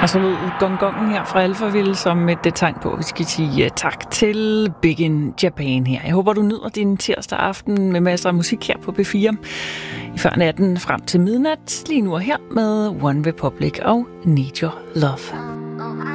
Og så lød gongongen her fra Alphaville som et tegn på, at vi skal sige tak til Big in Japan her. Jeg håber, du nyder din tirsdag aften med masser af musik her på B4. I før natten frem til midnat, lige nu og her med One Republic og Need Your Love.